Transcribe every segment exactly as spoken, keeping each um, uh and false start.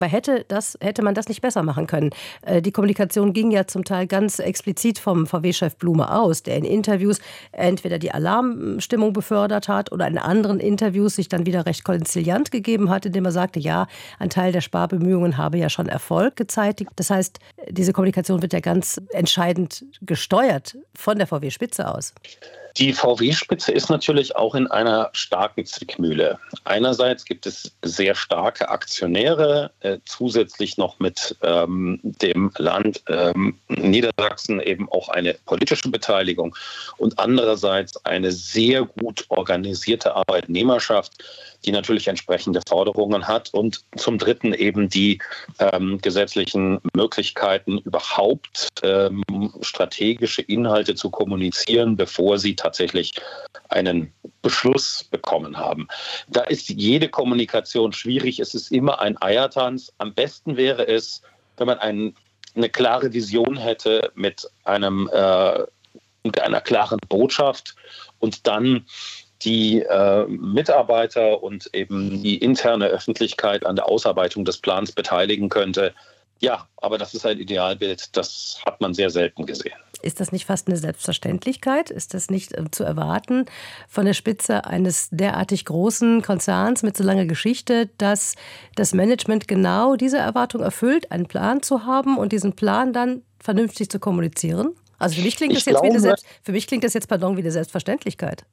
Hätte, das, hätte man das nicht besser machen können? Die Kommunikation ging ja zum Teil ganz explizit vom V W-Chef Blume aus, der in Interviews entweder die Alarmstimmung befördert hat oder in anderen Interviews sich dann wieder recht konziliant gegeben hat, indem er sagte, ja, ein Teil der Sparbemühungen habe ja schon Erfolg gezeitigt. Das heißt, diese Kommunikation wird ja ganz entscheidend gesteuert von der V W-Spitze aus. Die V W-Spitze ist natürlich auch in einer starken Zwickmühle. Einerseits gibt es sehr starke Aktionäre, äh, zusätzlich noch mit ähm, dem Land ähm, Niedersachsen eben auch eine politische Beteiligung und andererseits eine sehr gut organisierte Arbeitnehmerschaft, die natürlich entsprechende Forderungen hat und zum Dritten eben die ähm, gesetzlichen Möglichkeiten, überhaupt ähm, strategische Inhalte zu kommunizieren, bevor sie tatsächlich einen Beschluss bekommen haben. Da ist jede Kommunikation schwierig. Es ist immer ein Eiertanz. Am besten wäre es, wenn man ein, eine klare Vision hätte mit einem äh, mit einer klaren Botschaft und dann die äh, Mitarbeiter und eben die interne Öffentlichkeit an der Ausarbeitung des Plans beteiligen könnte. Ja, aber das ist ein Idealbild, das hat man sehr selten gesehen. Ist das nicht fast eine Selbstverständlichkeit? Ist das nicht äh, zu erwarten von der Spitze eines derartig großen Konzerns mit so langer Geschichte, dass das Management genau diese Erwartung erfüllt, einen Plan zu haben und diesen Plan dann vernünftig zu kommunizieren? Also für mich klingt das jetzt glaube, wie eine Selbst, für mich klingt das jetzt, pardon, wie eine Selbstverständlichkeit.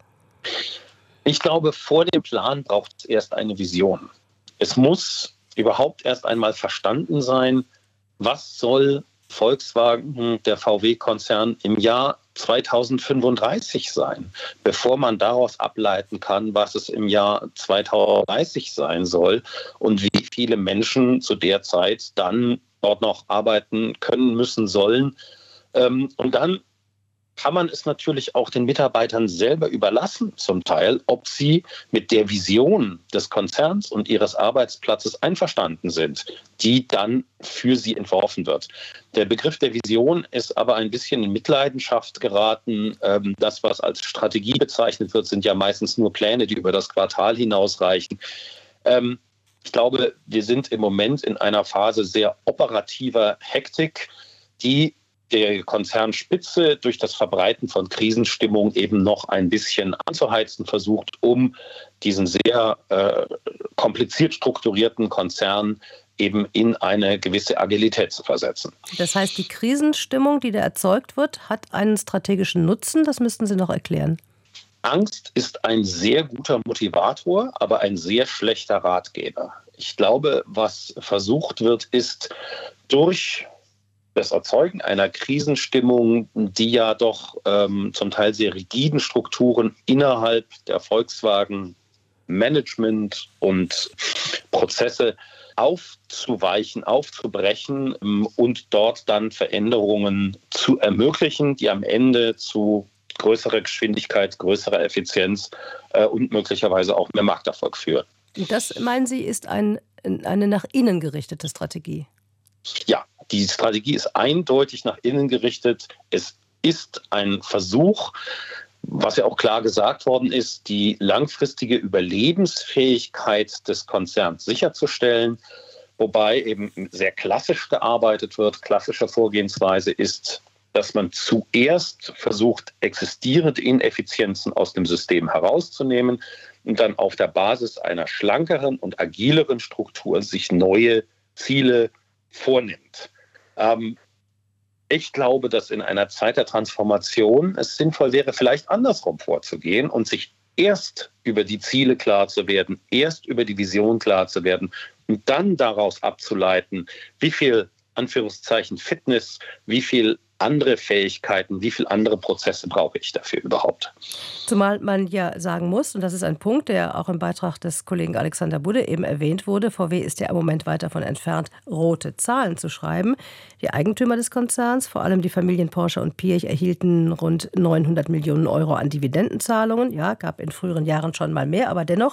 Ich glaube, vor dem Plan braucht es erst eine Vision. Es muss überhaupt erst einmal verstanden sein, was soll Volkswagen, der V W-Konzern, im Jahr zweitausendfünfunddreißig sein, bevor man daraus ableiten kann, was es im Jahr zweitausenddreißig sein soll und wie viele Menschen zu der Zeit dann dort noch arbeiten können, müssen, sollen. Und dann kann man es natürlich auch den Mitarbeitern selber überlassen, zum Teil, ob sie mit der Vision des Konzerns und ihres Arbeitsplatzes einverstanden sind, die dann für sie entworfen wird. Der Begriff der Vision ist aber ein bisschen in Mitleidenschaft geraten. Das, was als Strategie bezeichnet wird, sind ja meistens nur Pläne, die über das Quartal hinausreichen. Ich glaube, wir sind im Moment in einer Phase sehr operativer Hektik, die der Konzernspitze durch das Verbreiten von Krisenstimmung eben noch ein bisschen anzuheizen versucht, um diesen sehr äh, kompliziert strukturierten Konzern eben in eine gewisse Agilität zu versetzen. Das heißt, die Krisenstimmung, die da erzeugt wird, hat einen strategischen Nutzen. Das müssten Sie noch erklären. Angst ist ein sehr guter Motivator, aber ein sehr schlechter Ratgeber. Ich glaube, was versucht wird, ist durch das Erzeugen einer Krisenstimmung, die ja doch ähm, zum Teil sehr rigiden Strukturen innerhalb der Volkswagen Management und Prozesse aufzuweichen, aufzubrechen ähm, und dort dann Veränderungen zu ermöglichen, die am Ende zu größerer Geschwindigkeit, größerer Effizienz äh, und möglicherweise auch mehr Markterfolg führen. Das, meinen Sie, ist ein, eine nach innen gerichtete Strategie? Ja, die Strategie ist eindeutig nach innen gerichtet. Es ist ein Versuch, was ja auch klar gesagt worden ist, die langfristige Überlebensfähigkeit des Konzerns sicherzustellen, wobei eben sehr klassisch gearbeitet wird. Klassische Vorgehensweise ist, dass man zuerst versucht, existierende Ineffizienzen aus dem System herauszunehmen und dann auf der Basis einer schlankeren und agileren Struktur sich neue Ziele vornimmt. Ähm, ich glaube, dass in einer Zeit der Transformation es sinnvoll wäre, vielleicht andersrum vorzugehen und sich erst über die Ziele klar zu werden, erst über die Vision klar zu werden und dann daraus abzuleiten, wie viel, Anführungszeichen, Fitness, wie viel andere Fähigkeiten, wie viele andere Prozesse brauche ich dafür überhaupt? Zumal man ja sagen muss, und das ist ein Punkt, der auch im Beitrag des Kollegen Alexander Budde eben erwähnt wurde, V W ist ja im Moment weit davon entfernt, rote Zahlen zu schreiben. Die Eigentümer des Konzerns, vor allem die Familien Porsche und Piëch, erhielten rund neunhundert Millionen Euro an Dividendenzahlungen. Ja, gab in früheren Jahren schon mal mehr, aber dennoch,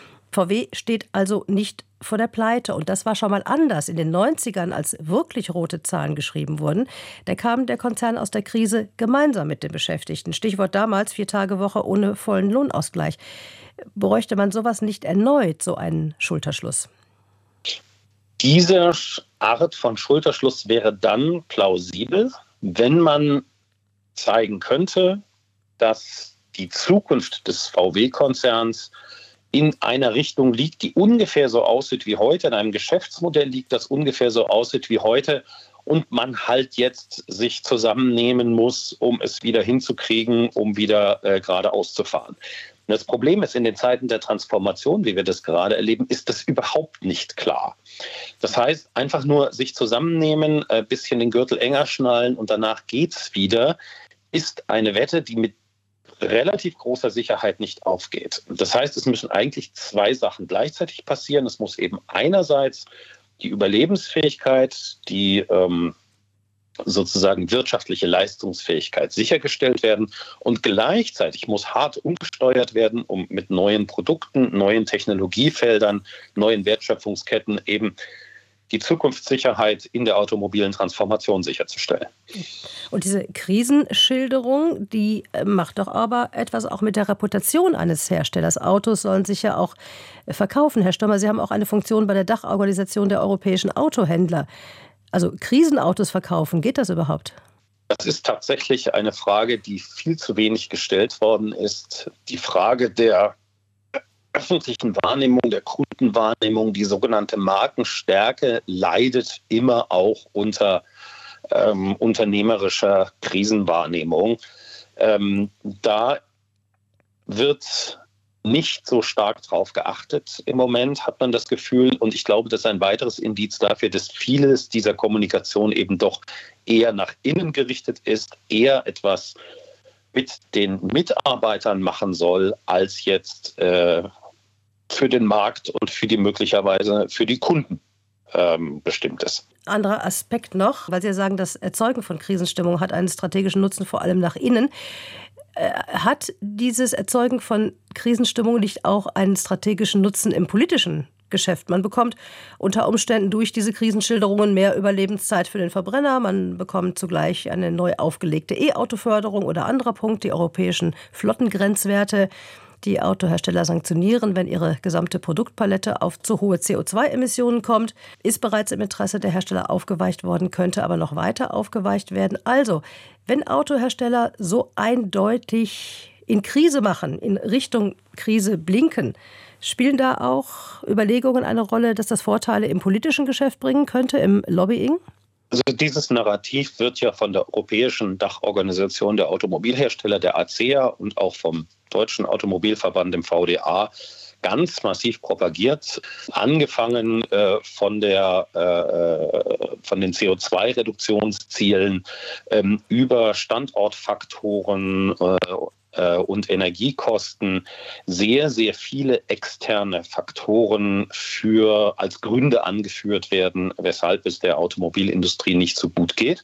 V W steht also nicht vor der Pleite. Und das war schon mal anders. In den neunzigern, als wirklich rote Zahlen geschrieben wurden, da kam der Konzern aus der Krise gemeinsam mit den Beschäftigten. Stichwort damals Vier-Tage-Woche ohne vollen Lohnausgleich. Bräuchte man sowas nicht erneut, so einen Schulterschluss? Diese Art von Schulterschluss wäre dann plausibel, wenn man zeigen könnte, dass die Zukunft des V W-Konzerns in einer Richtung liegt, die ungefähr so aussieht wie heute, in einem Geschäftsmodell liegt, das ungefähr so aussieht wie heute und man halt jetzt sich zusammennehmen muss, um es wieder hinzukriegen, um wieder äh, geradeaus zu fahren. Und das Problem ist, in den Zeiten der Transformation, wie wir das gerade erleben, ist das überhaupt nicht klar. Das heißt, einfach nur sich zusammennehmen, ein bisschen den Gürtel enger schnallen und danach geht's wieder, ist eine Wette, die mit relativ großer Sicherheit nicht aufgeht. Das heißt, es müssen eigentlich zwei Sachen gleichzeitig passieren. Es muss eben einerseits die Überlebensfähigkeit, die ähm, sozusagen wirtschaftliche Leistungsfähigkeit sichergestellt werden und gleichzeitig muss hart umgesteuert werden, um mit neuen Produkten, neuen Technologiefeldern, neuen Wertschöpfungsketten eben die Zukunftssicherheit in der automobilen Transformation sicherzustellen. Und diese Krisenschilderung, die macht doch aber etwas auch mit der Reputation eines Herstellers. Autos sollen sich ja auch verkaufen. Herr Stommer, Sie haben auch eine Funktion bei der Dachorganisation der europäischen Autohändler. Also Krisenautos verkaufen, geht das überhaupt? Das ist tatsächlich eine Frage, die viel zu wenig gestellt worden ist. Die Frage der öffentlichen Wahrnehmung, der Kundenwahrnehmung, die sogenannte Markenstärke leidet immer auch unter ähm, unternehmerischer Krisenwahrnehmung. Ähm, da wird nicht so stark drauf geachtet im Moment, hat man das Gefühl. Und ich glaube, das ist ein weiteres Indiz dafür, dass vieles dieser Kommunikation eben doch eher nach innen gerichtet ist, eher etwas mit den Mitarbeitern machen soll, als jetzt äh, für den Markt und für die möglicherweise für die Kunden ähm, bestimmt ist. Anderer Aspekt noch, weil Sie ja sagen, das Erzeugen von Krisenstimmung hat einen strategischen Nutzen, vor allem nach innen. Hat dieses Erzeugen von Krisenstimmung nicht auch einen strategischen Nutzen im politischen Geschäft? Man bekommt unter Umständen durch diese Krisenschilderungen mehr Überlebenszeit für den Verbrenner. Man bekommt zugleich eine neu aufgelegte E-Auto-Förderung oder anderer Punkt, die europäischen Flottengrenzwerte. Die Autohersteller sanktionieren, wenn ihre gesamte Produktpalette auf zu hohe C O zwei Emissionen kommt. Ist bereits im Interesse der Hersteller aufgeweicht worden, könnte aber noch weiter aufgeweicht werden. Also, wenn Autohersteller so eindeutig in Krise machen, in Richtung Krise blinken, spielen da auch Überlegungen eine Rolle, dass das Vorteile im politischen Geschäft bringen könnte, im Lobbying? Also dieses Narrativ wird ja von der Europäischen Dachorganisation der Automobilhersteller, der A C E A, und auch vom Deutschen Automobilverband, dem V D A, ganz massiv propagiert. Angefangen äh, von, der, äh, von den C O zwei Reduktionszielen ähm, über Standortfaktoren äh, und Energiekosten, sehr, sehr viele externe Faktoren für als Gründe angeführt werden, weshalb es der Automobilindustrie nicht so gut geht.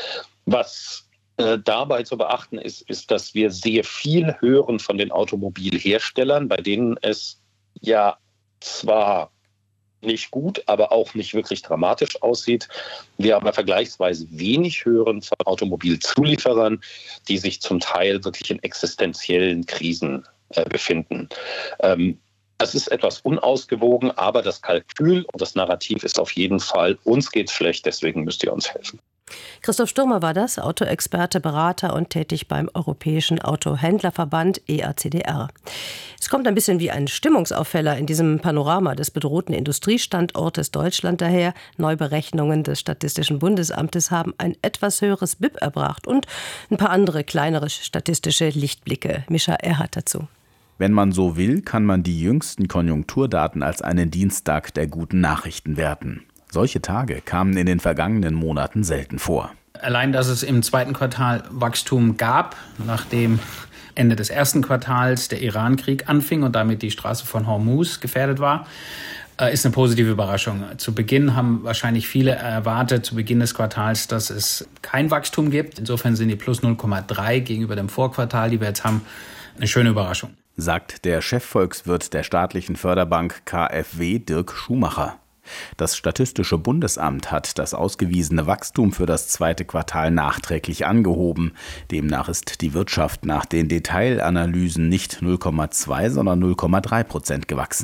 Was äh, dabei zu beachten ist, ist, dass wir sehr viel hören von den Automobilherstellern, bei denen es ja zwar nicht gut, aber auch nicht wirklich dramatisch aussieht. Wir aber vergleichsweise wenig hören von Automobilzulieferern, die sich zum Teil wirklich in existenziellen Krisen äh, befinden. Ähm, das ist etwas unausgewogen, aber das Kalkül und das Narrativ ist auf jeden Fall, uns geht's schlecht, deswegen müsst ihr uns helfen. Christoph Sturmer war das, Autoexperte, Berater und tätig beim Europäischen Autohändlerverband E A C D R. Es kommt ein bisschen wie ein Stimmungsauffäller in diesem Panorama des bedrohten Industriestandortes Deutschland daher. Neuberechnungen des Statistischen Bundesamtes haben ein etwas höheres B I P erbracht und ein paar andere kleinere statistische Lichtblicke. Mischa Erhardt dazu. Wenn man so will, kann man die jüngsten Konjunkturdaten als einen Dienstag der guten Nachrichten werten. Solche Tage kamen in den vergangenen Monaten selten vor. Allein, dass es im zweiten Quartal Wachstum gab, nachdem Ende des ersten Quartals der Iran-Krieg anfing und damit die Straße von Hormuz gefährdet war, ist eine positive Überraschung. Zu Beginn haben wahrscheinlich viele erwartet, zu Beginn des Quartals, dass es kein Wachstum gibt. Insofern sind die plus null Komma drei gegenüber dem Vorquartal, die wir jetzt haben, eine schöne Überraschung. Sagt der Chefvolkswirt der staatlichen Förderbank K f W, Dirk Schumacher. Das Statistische Bundesamt hat das ausgewiesene Wachstum für das zweite Quartal nachträglich angehoben. Demnach ist die Wirtschaft nach den Detailanalysen nicht null Komma zwei, sondern null Komma drei Prozent gewachsen.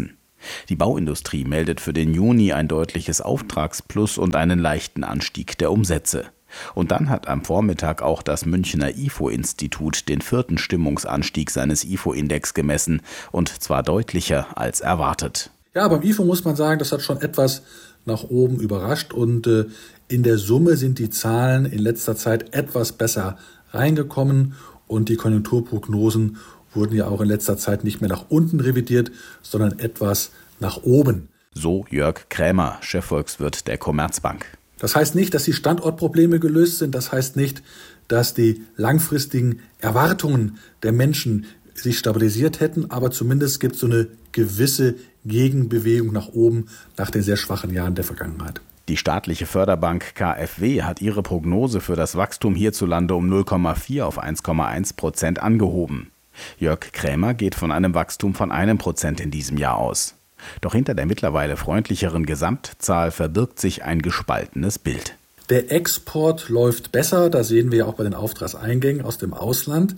Die Bauindustrie meldet für den Juni ein deutliches Auftragsplus und einen leichten Anstieg der Umsätze. Und dann hat am Vormittag auch das Münchner I F O-Institut den vierten Stimmungsanstieg seines I F O-Index gemessen, und zwar deutlicher als erwartet. Ja, beim I F O muss man sagen, das hat schon etwas nach oben überrascht, und äh, in der Summe sind die Zahlen in letzter Zeit etwas besser reingekommen, und die Konjunkturprognosen wurden ja auch in letzter Zeit nicht mehr nach unten revidiert, sondern etwas nach oben. So Jörg Krämer, Chefvolkswirt der Commerzbank. Das heißt nicht, dass die Standortprobleme gelöst sind. Das heißt nicht, dass die langfristigen Erwartungen der Menschen sich stabilisiert hätten. Aber zumindest gibt es so eine gewisse Gegenbewegung nach oben nach den sehr schwachen Jahren der Vergangenheit. Die staatliche Förderbank K f W hat ihre Prognose für das Wachstum hierzulande um null Komma vier auf eins Komma eins Prozent angehoben. Jörg Krämer geht von einem Wachstum von einem Prozent in diesem Jahr aus. Doch hinter der mittlerweile freundlicheren Gesamtzahl verbirgt sich ein gespaltenes Bild. Der Export läuft besser, das sehen wir ja auch bei den Auftragseingängen aus dem Ausland.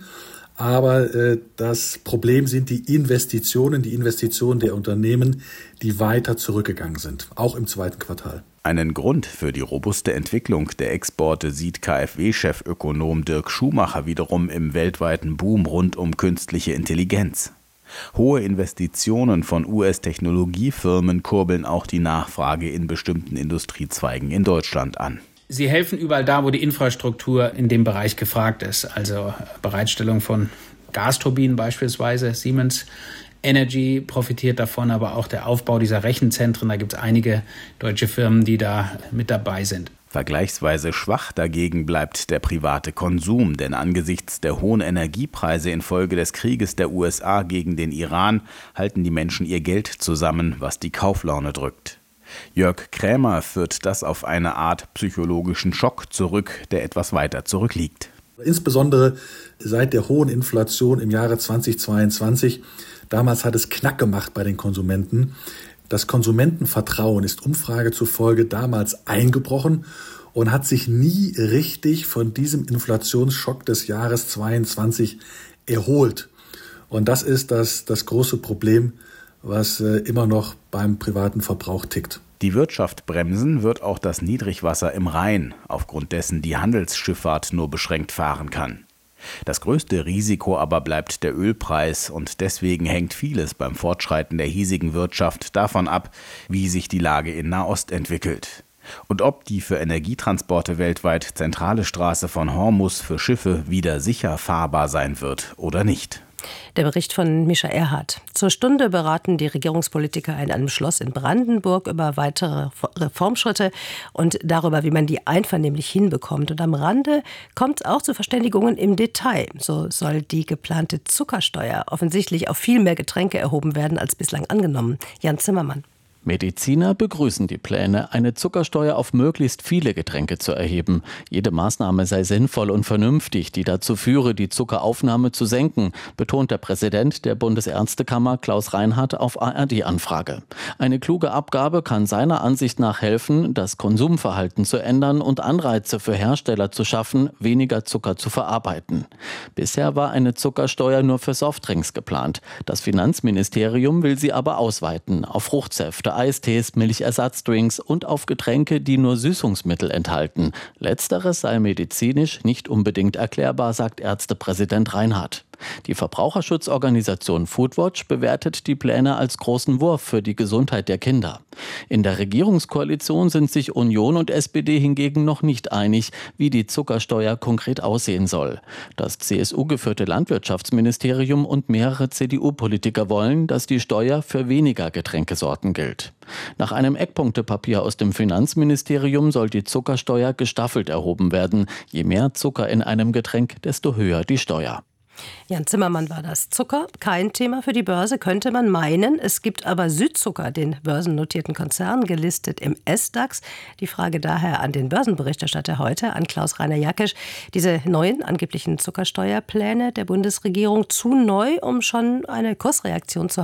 Aber äh, das Problem sind die Investitionen, die Investitionen der Unternehmen, die weiter zurückgegangen sind, auch im zweiten Quartal. Einen Grund für die robuste Entwicklung der Exporte sieht K f W-Chefökonom Dirk Schumacher wiederum im weltweiten Boom rund um künstliche Intelligenz. Hohe Investitionen von U S-Technologiefirmen kurbeln auch die Nachfrage in bestimmten Industriezweigen in Deutschland an. Sie helfen überall da, wo die Infrastruktur in dem Bereich gefragt ist. Also Bereitstellung von Gasturbinen beispielsweise. Siemens Energy profitiert davon, aber auch der Aufbau dieser Rechenzentren. Da gibt es einige deutsche Firmen, die da mit dabei sind. Vergleichsweise schwach dagegen bleibt der private Konsum, denn angesichts der hohen Energiepreise infolge des Krieges der U S A gegen den Iran halten die Menschen ihr Geld zusammen, was die Kauflaune drückt. Jörg Krämer führt das auf eine Art psychologischen Schock zurück, der etwas weiter zurückliegt. Insbesondere seit der hohen Inflation im Jahre zweitausendzweiundzwanzig. Damals hat es Knack gemacht bei den Konsumenten. Das Konsumentenvertrauen ist Umfrage zufolge damals eingebrochen und hat sich nie richtig von diesem Inflationsschock des Jahres zweiundzwanzig erholt. Und das ist das, das große Problem, was äh, immer noch beim privaten Verbrauch tickt. Die Wirtschaft bremsen wird auch das Niedrigwasser im Rhein, aufgrund dessen die Handelsschifffahrt nur beschränkt fahren kann. Das größte Risiko aber bleibt der Ölpreis, und deswegen hängt vieles beim Fortschreiten der hiesigen Wirtschaft davon ab, wie sich die Lage in Nahost entwickelt. Und ob die für Energietransporte weltweit zentrale Straße von Hormuz für Schiffe wieder sicher fahrbar sein wird oder nicht. Der Bericht von Mischa Erhardt. Zur Stunde beraten die Regierungspolitiker in einem Schloss in Brandenburg über weitere Reformschritte und darüber, wie man die einvernehmlich hinbekommt. Und am Rande kommt es auch zu Verständigungen im Detail. So soll die geplante Zuckersteuer offensichtlich auf viel mehr Getränke erhoben werden als bislang angenommen. Jan Zimmermann. Mediziner begrüßen die Pläne, eine Zuckersteuer auf möglichst viele Getränke zu erheben. Jede Maßnahme sei sinnvoll und vernünftig, die dazu führe, die Zuckeraufnahme zu senken, betont der Präsident der Bundesärztekammer Klaus Reinhardt auf A R D-Anfrage. Eine kluge Abgabe kann seiner Ansicht nach helfen, das Konsumverhalten zu ändern und Anreize für Hersteller zu schaffen, weniger Zucker zu verarbeiten. Bisher war eine Zuckersteuer nur für Softdrinks geplant. Das Finanzministerium will sie aber ausweiten auf Fruchtsäfte, Eistees, Milchersatzdrinks und auf Getränke, die nur Süßungsmittel enthalten. Letzteres sei medizinisch nicht unbedingt erklärbar, sagt Ärztepräsident Reinhardt. Die Verbraucherschutzorganisation Foodwatch bewertet die Pläne als großen Wurf für die Gesundheit der Kinder. In der Regierungskoalition sind sich Union und S P D hingegen noch nicht einig, wie die Zuckersteuer konkret aussehen soll. Das C S U-geführte Landwirtschaftsministerium und mehrere C D U-Politiker wollen, dass die Steuer für weniger Getränkesorten gilt. Nach einem Eckpunktepapier aus dem Finanzministerium soll die Zuckersteuer gestaffelt erhoben werden. Je mehr Zucker in einem Getränk, desto höher die Steuer. Jan Zimmermann war das. Zucker, kein Thema für die Börse, könnte man meinen. Es gibt aber Südzucker, den börsennotierten Konzern, gelistet im S DAX. Die Frage daher an den Börsenberichterstatter heute, an Klaus-Rainer Jackisch. Diese neuen angeblichen Zuckersteuerpläne der Bundesregierung zu neu, um schon eine Kursreaktion zu haben?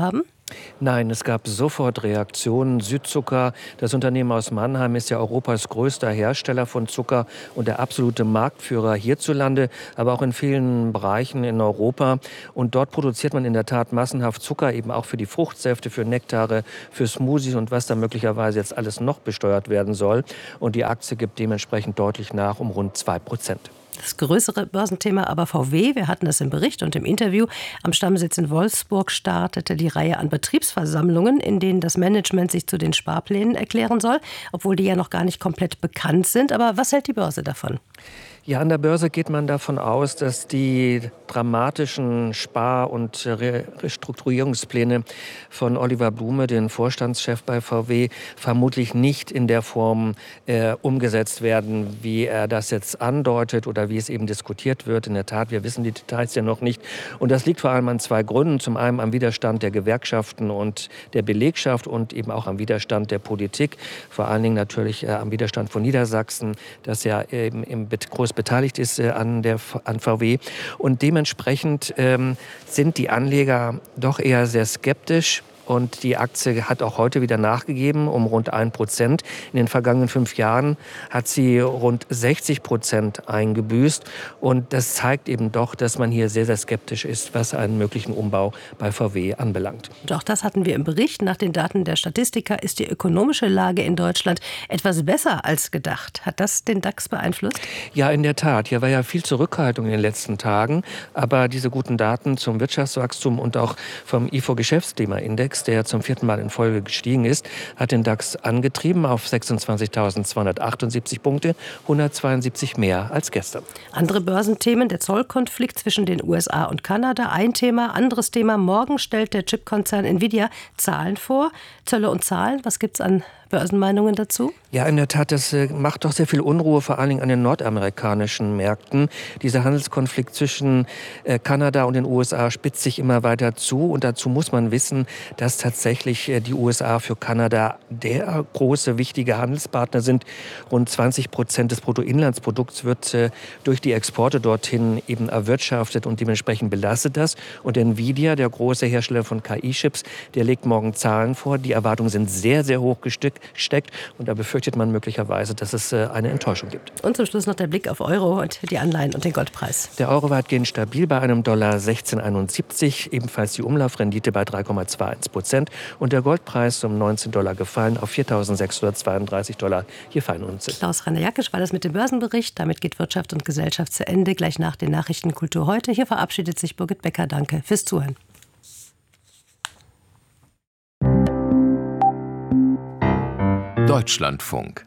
Nein, es gab sofort Reaktionen. Südzucker, das Unternehmen aus Mannheim, ist ja Europas größter Hersteller von Zucker und der absolute Marktführer hierzulande, aber auch in vielen Bereichen in Europa. Und dort produziert man in der Tat massenhaft Zucker, eben auch für die Fruchtsäfte, für Nektare, für Smoothies und was da möglicherweise jetzt alles noch besteuert werden soll. Und die Aktie gibt dementsprechend deutlich nach um rund zwei Prozent. Das größere Börsenthema aber V W, wir hatten das im Bericht und im Interview, am Stammsitz in Wolfsburg startete die Reihe an Betriebsversammlungen, in denen das Management sich zu den Sparplänen erklären soll, obwohl die ja noch gar nicht komplett bekannt sind. Aber was hält die Börse davon? Ja, an der Börse geht man davon aus, dass die dramatischen Spar- und Restrukturierungspläne von Oliver Blume, den Vorstandschef bei V W, vermutlich nicht in der Form äh, umgesetzt werden, wie er das jetzt andeutet oder wie es eben diskutiert wird. In der Tat, wir wissen die Details ja noch nicht. Und das liegt vor allem an zwei Gründen. Zum einen am Widerstand der Gewerkschaften und der Belegschaft und eben auch am Widerstand der Politik. Vor allen Dingen natürlich äh, am Widerstand von Niedersachsen, das ja eben im groß beteiligt ist äh, an, der, an V W. Und dementsprechend ähm, sind die Anleger doch eher sehr skeptisch. Und die Aktie hat auch heute wieder nachgegeben um rund ein Prozent. In den vergangenen fünf Jahren hat sie rund sechzig Prozent eingebüßt. Und das zeigt eben doch, dass man hier sehr, sehr skeptisch ist, was einen möglichen Umbau bei V W anbelangt. Und auch das hatten wir im Bericht. Nach den Daten der Statistiker ist die ökonomische Lage in Deutschland etwas besser als gedacht. Hat das den DAX beeinflusst? Ja, in der Tat. Hier war ja viel Zurückhaltung in den letzten Tagen. Aber diese guten Daten zum Wirtschaftswachstum und auch vom I F O-Geschäftsklimaindex, der zum vierten Mal in Folge gestiegen ist, hat den DAX angetrieben auf sechsundzwanzigtausendzweihundertachtundsiebzig Punkte, hundertzweiundsiebzig mehr als gestern. Andere Börsenthemen, der Zollkonflikt zwischen den U S A und Kanada, ein Thema. Anderes Thema, morgen stellt der Chipkonzern Nvidia Zahlen vor. Zölle und Zahlen, was gibt's an Börsenmeinungen dazu? Ja, in der Tat, das macht doch sehr viel Unruhe, vor allen Dingen an den nordamerikanischen Märkten. Dieser Handelskonflikt zwischen Kanada und den U S A spitzt sich immer weiter zu. Und dazu muss man wissen, dass tatsächlich die U S A für Kanada der große, wichtige Handelspartner sind. Rund zwanzig Prozent des Bruttoinlandsprodukts wird durch die Exporte dorthin eben erwirtschaftet und dementsprechend belastet das. Und Nvidia, der große Hersteller von K I-Chips, der legt morgen Zahlen vor. Die Erwartungen sind sehr, sehr hoch gesteckt. Und da befürchtet man möglicherweise, dass es eine Enttäuschung gibt. Und zum Schluss noch der Blick auf Euro und die Anleihen und den Goldpreis. Der Euro weitgehend stabil bei einem Dollar sechzehn Komma einundsiebzig, ebenfalls die Umlaufrendite bei drei Komma einundzwanzig Prozent und der Goldpreis um neunzehn Dollar gefallen auf viertausendsechshundertzweiunddreißig Dollar je Feinunze. Klaus-Rainer Jackisch war das mit dem Börsenbericht. Damit geht Wirtschaft und Gesellschaft zu Ende. Gleich nach den Nachrichten Kultur heute. Hier verabschiedet sich Birgit Becker. Danke fürs Zuhören. Deutschlandfunk.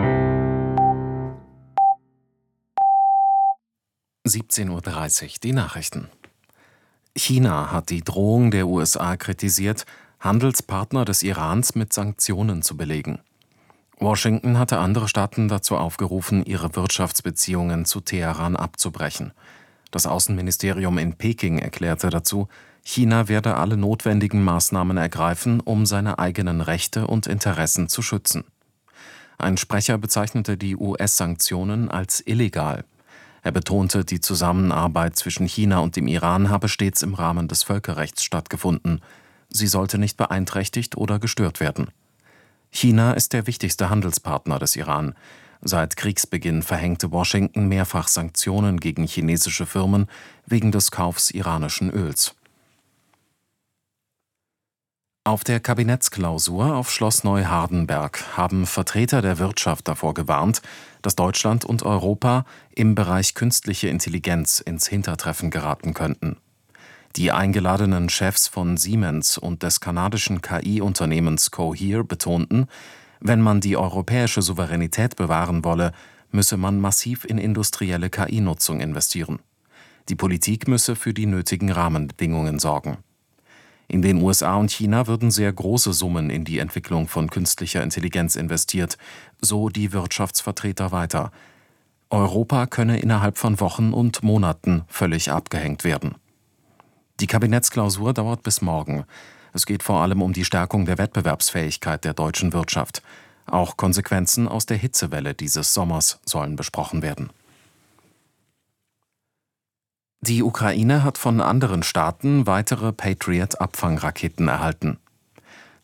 siebzehn Uhr dreißig, die Nachrichten. China hat die Drohung der U S A kritisiert, Handelspartner des Irans mit Sanktionen zu belegen. Washington hatte andere Staaten dazu aufgerufen, ihre Wirtschaftsbeziehungen zu Teheran abzubrechen. Das Außenministerium in Peking erklärte dazu, China werde alle notwendigen Maßnahmen ergreifen, um seine eigenen Rechte und Interessen zu schützen. Ein Sprecher bezeichnete die U S-Sanktionen als illegal. Er betonte, die Zusammenarbeit zwischen China und dem Iran habe stets im Rahmen des Völkerrechts stattgefunden. Sie sollte nicht beeinträchtigt oder gestört werden. China ist der wichtigste Handelspartner des Iran. Seit Kriegsbeginn verhängte Washington mehrfach Sanktionen gegen chinesische Firmen wegen des Kaufs iranischen Öls. Auf der Kabinettsklausur auf Schloss Neuhardenberg haben Vertreter der Wirtschaft davor gewarnt, dass Deutschland und Europa im Bereich künstliche Intelligenz ins Hintertreffen geraten könnten. Die eingeladenen Chefs von Siemens und des kanadischen K I-Unternehmens Cohere betonten, wenn man die europäische Souveränität bewahren wolle, müsse man massiv in industrielle K I-Nutzung investieren. Die Politik müsse für die nötigen Rahmenbedingungen sorgen. In den U S A und China würden sehr große Summen in die Entwicklung von künstlicher Intelligenz investiert, so die Wirtschaftsvertreter weiter. Europa könne innerhalb von Wochen und Monaten völlig abgehängt werden. Die Kabinettsklausur dauert bis morgen. Es geht vor allem um die Stärkung der Wettbewerbsfähigkeit der deutschen Wirtschaft. Auch Konsequenzen aus der Hitzewelle dieses Sommers sollen besprochen werden. Die Ukraine hat von anderen Staaten weitere Patriot-Abfangraketen erhalten.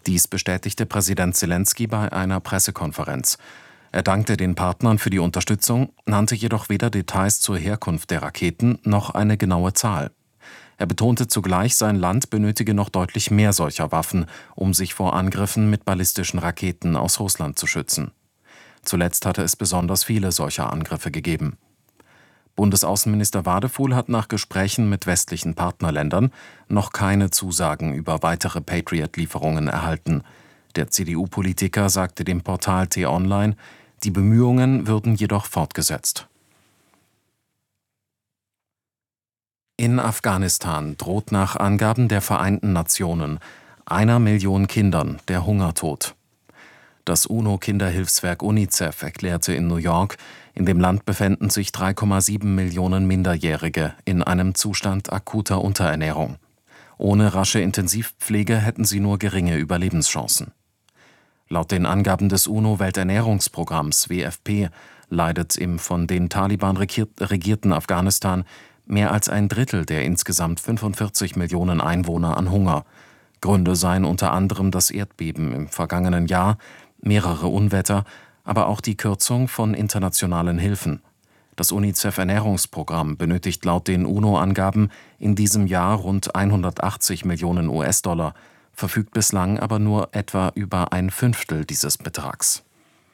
Dies bestätigte Präsident Selenskyj bei einer Pressekonferenz. Er dankte den Partnern für die Unterstützung, nannte jedoch weder Details zur Herkunft der Raketen noch eine genaue Zahl. Er betonte zugleich, sein Land benötige noch deutlich mehr solcher Waffen, um sich vor Angriffen mit ballistischen Raketen aus Russland zu schützen. Zuletzt hatte es besonders viele solcher Angriffe gegeben. Bundesaußenminister Wadefuhl hat nach Gesprächen mit westlichen Partnerländern noch keine Zusagen über weitere Patriot-Lieferungen erhalten. Der C D U-Politiker sagte dem Portal T-Online, die Bemühungen würden jedoch fortgesetzt. In Afghanistan droht nach Angaben der Vereinten Nationen einer Million Kindern der Hungertod. Das UNO-Kinderhilfswerk UNICEF erklärte in New York, in dem Land befänden sich drei Komma sieben Millionen Minderjährige in einem Zustand akuter Unterernährung. Ohne rasche Intensivpflege hätten sie nur geringe Überlebenschancen. Laut den Angaben des UNO-Welternährungsprogramms W F P leidet im von den Taliban regierten Afghanistan mehr als ein Drittel der insgesamt fünfundvierzig Millionen Einwohner an Hunger. Gründe seien unter anderem das Erdbeben im vergangenen Jahr, mehrere Unwetter, aber auch die Kürzung von internationalen Hilfen. Das UNICEF-Ernährungsprogramm benötigt laut den UNO-Angaben in diesem Jahr rund hundertachtzig Millionen U S-Dollar, verfügt bislang aber nur etwa über ein Fünftel dieses Betrags.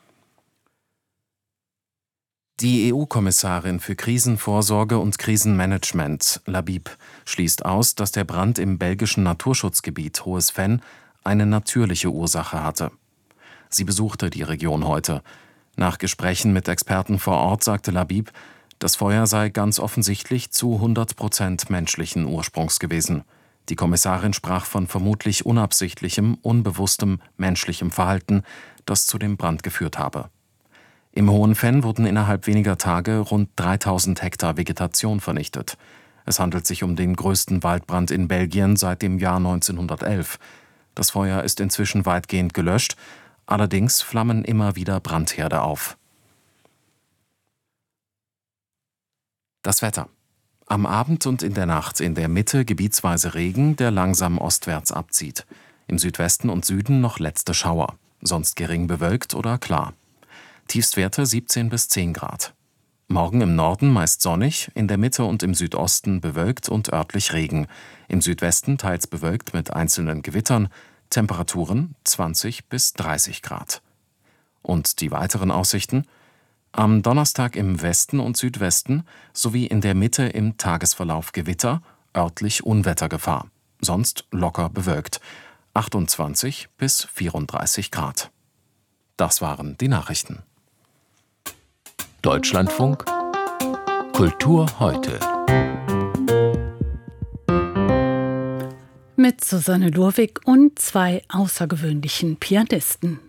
Die E U-Kommissarin für Krisenvorsorge und Krisenmanagement, Labib, schließt aus, dass der Brand im belgischen Naturschutzgebiet Hohes Venn eine natürliche Ursache hatte. Sie besuchte die Region heute. Nach Gesprächen mit Experten vor Ort sagte Labib, das Feuer sei ganz offensichtlich zu hundert Prozent menschlichen Ursprungs gewesen. Die Kommissarin sprach von vermutlich unabsichtlichem, unbewusstem menschlichem Verhalten, das zu dem Brand geführt habe. Im Hohen Venn wurden innerhalb weniger Tage rund dreitausend Hektar Vegetation vernichtet. Es handelt sich um den größten Waldbrand in Belgien seit dem Jahr neunzehnhundertelf. Das Feuer ist inzwischen weitgehend gelöscht, allerdings flammen immer wieder Brandherde auf. Das Wetter. Am Abend und in der Nacht in der Mitte gebietsweise Regen, der langsam ostwärts abzieht. Im Südwesten und Süden noch letzte Schauer, sonst gering bewölkt oder klar. Tiefstwerte siebzehn bis zehn Grad. Morgen im Norden meist sonnig, in der Mitte und im Südosten bewölkt und örtlich Regen. Im Südwesten teils bewölkt mit einzelnen Gewittern, Temperaturen zwanzig bis dreißig Grad. Und die weiteren Aussichten? Am Donnerstag im Westen und Südwesten sowie in der Mitte im Tagesverlauf Gewitter, örtlich Unwettergefahr. Sonst locker bewölkt. achtundzwanzig bis vierunddreißig Grad. Das waren die Nachrichten. Deutschlandfunk Kultur heute. Mit Susanne Lurwig und zwei außergewöhnlichen Pianisten.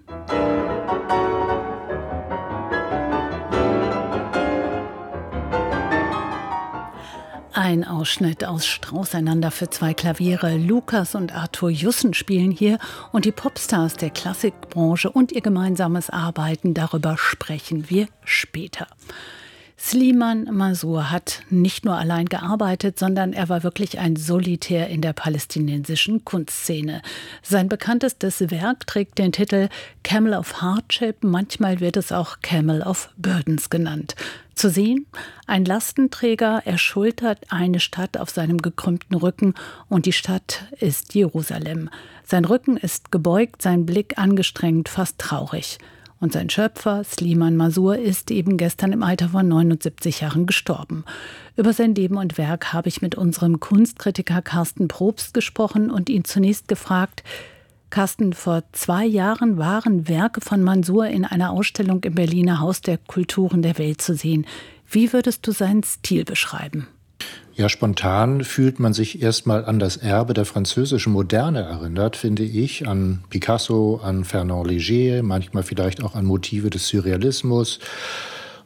Ein Ausschnitt aus Strauß einander für zwei Klaviere. Lukas und Arthur Jussen spielen hier und die Popstars der Klassikbranche und ihr gemeinsames Arbeiten, darüber sprechen wir später. Slimane Mansour hat nicht nur allein gearbeitet, sondern er war wirklich ein Solitär in der palästinensischen Kunstszene. Sein bekanntestes Werk trägt den Titel Camel of Hardship, manchmal wird es auch Camel of Burdens genannt. Zu sehen, ein Lastenträger, er schultert eine Stadt auf seinem gekrümmten Rücken und die Stadt ist Jerusalem. Sein Rücken ist gebeugt, sein Blick angestrengt, fast traurig. Und sein Schöpfer, Slimane Mansour, ist eben gestern im Alter von neunundsiebzig Jahren gestorben. Über sein Leben und Werk habe ich mit unserem Kunstkritiker Carsten Probst gesprochen und ihn zunächst gefragt: Carsten, vor zwei Jahren waren Werke von Mansour in einer Ausstellung im Berliner Haus der Kulturen der Welt zu sehen. Wie würdest du seinen Stil beschreiben? Ja, spontan fühlt man sich erstmal an das Erbe der französischen Moderne erinnert, finde ich, an Picasso, an Fernand Léger, manchmal vielleicht auch an Motive des Surrealismus.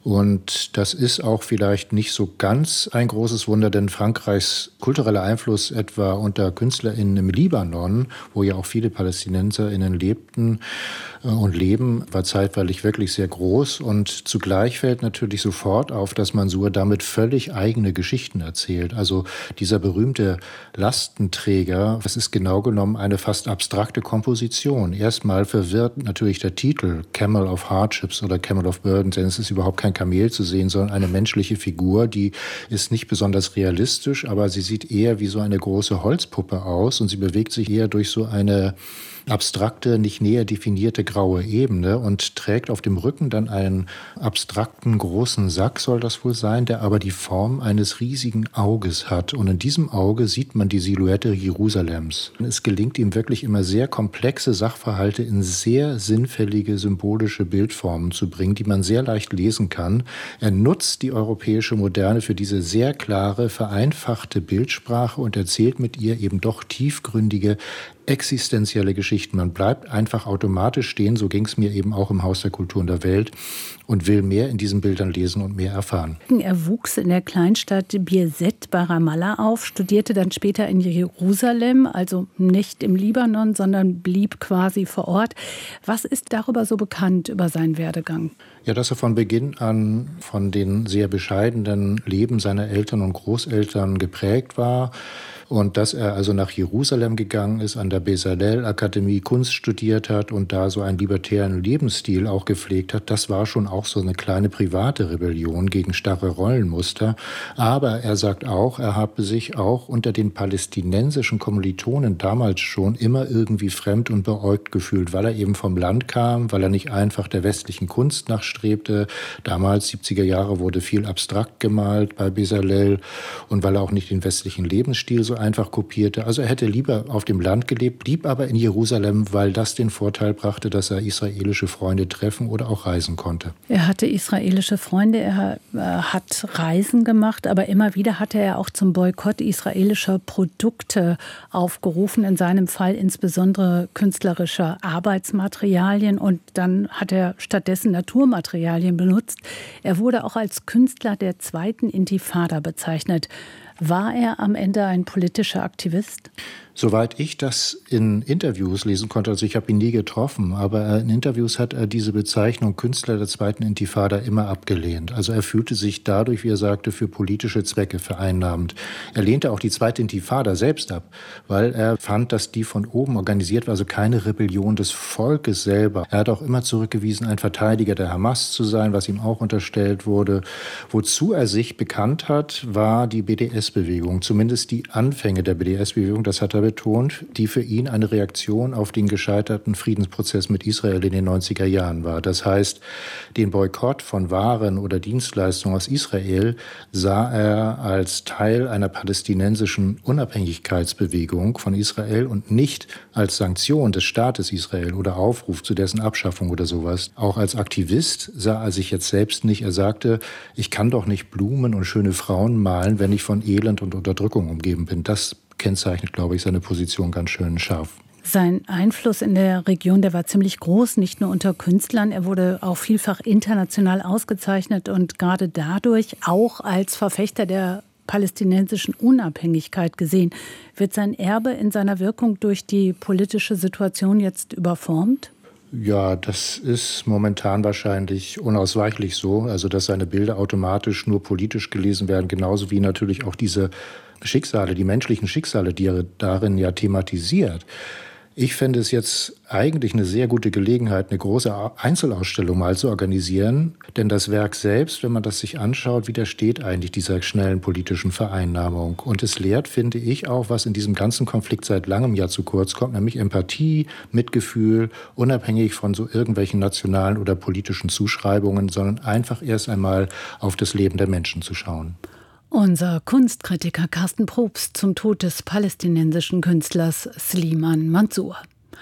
Und das ist auch vielleicht nicht so ganz ein großes Wunder, denn Frankreichs kultureller Einfluss etwa unter KünstlerInnen im Libanon, wo ja auch viele PalästinenserInnen lebten und leben, war zeitweilig wirklich sehr groß. Und zugleich fällt natürlich sofort auf, dass Mansour damit völlig eigene Geschichten erzählt. Also dieser berühmte Lastenträger, das ist genau genommen eine fast abstrakte Komposition. Erstmal verwirrt natürlich der Titel Camel of Hardships oder Camel of Burdens, denn es ist überhaupt kein Kamel zu sehen, sondern eine menschliche Figur, die ist nicht besonders realistisch, aber sie sieht eher wie so eine große Holzpuppe aus und sie bewegt sich eher durch so eine abstrakte, nicht näher definierte graue Ebene und trägt auf dem Rücken dann einen abstrakten großen Sack, soll das wohl sein, der aber die Form eines riesigen Auges hat. Und in diesem Auge sieht man die Silhouette Jerusalems. Es gelingt ihm wirklich immer sehr komplexe Sachverhalte in sehr sinnfällige symbolische Bildformen zu bringen, die man sehr leicht lesen kann. Er nutzt die europäische Moderne für diese sehr klare, vereinfachte Bildsprache und erzählt mit ihr eben doch tiefgründige, existenzielle Geschichten. Man bleibt einfach automatisch stehen, so ging es mir eben auch im Haus der Kulturen der Welt, und will mehr in diesen Bildern lesen und mehr erfahren. Er wuchs in der Kleinstadt Birzeit bei Ramallah auf, studierte dann später in Jerusalem, also nicht im Libanon, sondern blieb quasi vor Ort. Was ist darüber so bekannt, über seinen Werdegang? Ja, dass er von Beginn an von den sehr bescheidenen Leben seiner Eltern und Großeltern geprägt war. Und dass er also nach Jerusalem gegangen ist, an der Bezalel-Akademie Kunst studiert hat und da so einen libertären Lebensstil auch gepflegt hat, das war schon auch so eine kleine private Rebellion gegen starre Rollenmuster. Aber er sagt auch, er habe sich auch unter den palästinensischen Kommilitonen damals schon immer irgendwie fremd und beäugt gefühlt, weil er eben vom Land kam, weil er nicht einfach der westlichen Kunst nachstrebte. Damals, siebziger Jahre, wurde viel abstrakt gemalt bei Bezalel und weil er auch nicht den westlichen Lebensstil so einfach kopierte. Also er hätte lieber auf dem Land gelebt, blieb aber in Jerusalem, weil das den Vorteil brachte, dass er israelische Freunde treffen oder auch reisen konnte. Er hatte israelische Freunde, er äh, hat Reisen gemacht, aber immer wieder hatte er auch zum Boykott israelischer Produkte aufgerufen, in seinem Fall insbesondere künstlerischer Arbeitsmaterialien, und dann hat er stattdessen Naturmaterialien benutzt. Er wurde auch als Künstler der zweiten Intifada bezeichnet. War er am Ende ein politischer Aktivist? Soweit ich das in Interviews lesen konnte, also ich habe ihn nie getroffen, aber in Interviews hat er diese Bezeichnung Künstler der zweiten Intifada immer abgelehnt. Also er fühlte sich dadurch, wie er sagte, für politische Zwecke vereinnahmend. Er lehnte auch die zweite Intifada selbst ab, weil er fand, dass die von oben organisiert war, also keine Rebellion des Volkes selber. Er hat auch immer zurückgewiesen, ein Verteidiger der Hamas zu sein, was ihm auch unterstellt wurde. Wozu er sich bekannt hat, war die B D S-Bewegung, zumindest die Anfänge der B D S-Bewegung, das hat er betont, die für ihn eine Reaktion auf den gescheiterten Friedensprozess mit Israel in den neunziger Jahren war. Das heißt, den Boykott von Waren oder Dienstleistungen aus Israel sah er als Teil einer palästinensischen Unabhängigkeitsbewegung von Israel und nicht als Sanktion des Staates Israel oder Aufruf zu dessen Abschaffung oder sowas. Auch als Aktivist sah er sich jetzt selbst nicht. Er sagte, ich kann doch nicht Blumen und schöne Frauen malen, wenn ich von Elend und Unterdrückung umgeben bin. Das kennzeichnet, glaube ich, seine Position ganz schön scharf. Sein Einfluss in der Region, der war ziemlich groß, nicht nur unter Künstlern. Er wurde auch vielfach international ausgezeichnet und gerade dadurch auch als Verfechter der palästinensischen Unabhängigkeit gesehen. Wird sein Erbe in seiner Wirkung durch die politische Situation jetzt überformt? Ja, das ist momentan wahrscheinlich unausweichlich so, also dass seine Bilder automatisch nur politisch gelesen werden, genauso wie natürlich auch diese Schicksale, die menschlichen Schicksale, die er darin ja thematisiert. Ich fände es jetzt eigentlich eine sehr gute Gelegenheit, eine große Einzelausstellung mal zu organisieren. Denn das Werk selbst, wenn man das sich anschaut, widersteht eigentlich dieser schnellen politischen Vereinnahmung. Und es lehrt, finde ich, auch, was in diesem ganzen Konflikt seit langem ja zu kurz kommt, nämlich Empathie, Mitgefühl, unabhängig von so irgendwelchen nationalen oder politischen Zuschreibungen, sondern einfach erst einmal auf das Leben der Menschen zu schauen. Unser Kunstkritiker Carsten Probst zum Tod des palästinensischen Künstlers Slimane Mansour.